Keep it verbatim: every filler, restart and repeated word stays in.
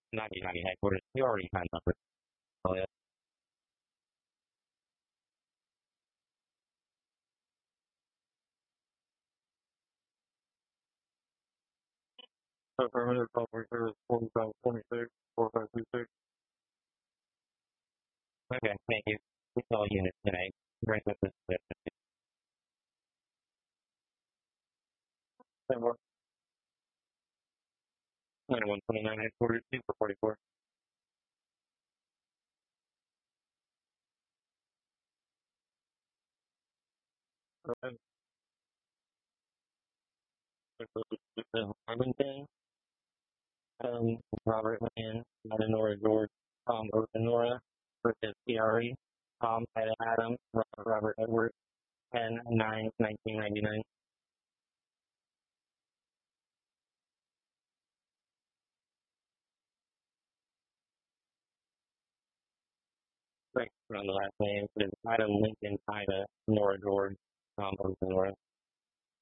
ninety ninety headquarters. You already signed up for it. Affirmative, public service, forty-five twenty-six, forty-five twenty-six. Okay, thank you. We all units today. Bring with us the ninety-one twenty-nine headquarters, two for forty-four. Okay. Arlington, um, Robert Lynn, Nora George, Tom Ocenora, versus P R E, Tom Ed Adam, Robert Edwards, ten nine nineteen ninety-nine. Right, on the last name, it is Adam Lincoln, Ida, Nora George, Tom Ocenora.